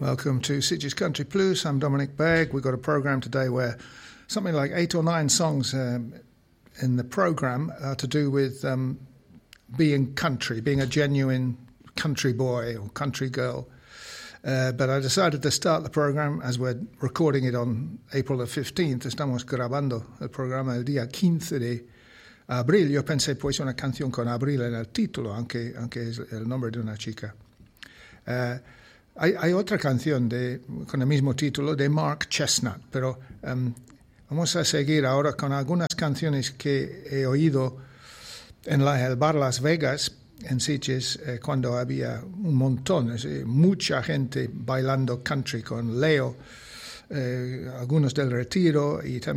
Welcome to Sitges Country Blues. I'm Dominic Begg. We've got a program today where something like 8 or 9 songs in the program are to do with being country, being a genuine country boy or country girl. But I decided to start the program, as we're recording it on April the 15th, estamos grabando el programa el día 15 de abril. Yo pensé pues una canción con abril en el título, aunque es el nombre de una chica. Hay otra canción con el mismo título de Mark Chestnut, pero vamos a seguir ahora con algunas canciones que he oído en el bar Las Vegas, en Sitges, cuando había un montón, mucha gente bailando country con Leo, algunos del Retiro y también